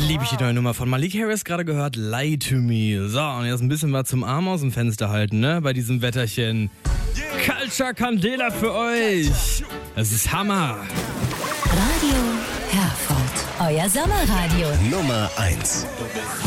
Liebe ich die neue Nummer von Malik Harris, gerade gehört, Lie to Me. So, und jetzt ein bisschen was zum Arm aus dem Fenster halten, ne, bei diesem Wetterchen. Culture Candela für euch. Das ist Hammer. Radio Herford, euer Sommerradio. Nummer 1.